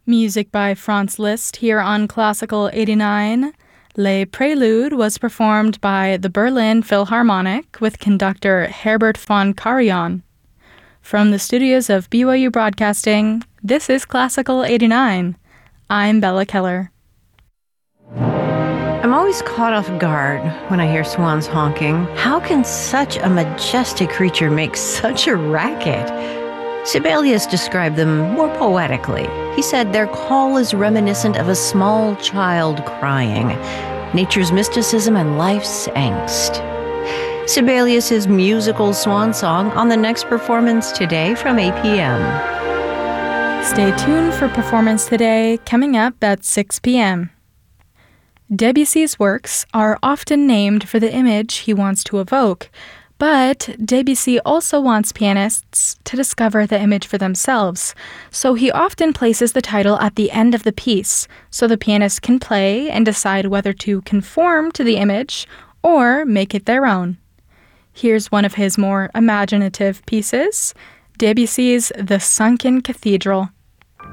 Music by Franz Liszt here on Classical 89. Les Préludes was performed by the Berlin Philharmonic with conductor Herbert von Karajan. From the studios of BYU Broadcasting, this is Classical 89. I'm Bella Keller. I'm always caught off guard when I hear swans honking. How can such a majestic creature make such a racket? Sibelius described them more poetically. He said their call is reminiscent of a small child crying, nature's mysticism and life's angst. Sibelius's musical swan song on the next performance today from 8 p.m. Stay tuned for Performance Today, coming up at 6 p.m. Debussy's works are often named for the image he wants to evoke, but Debussy also wants pianists to discover the image for themselves, so he often places the title at the end of the piece, so the pianist can play and decide whether to conform to the image or make it their own. Here's one of his more imaginative pieces, Debussy's The Sunken Cathedral.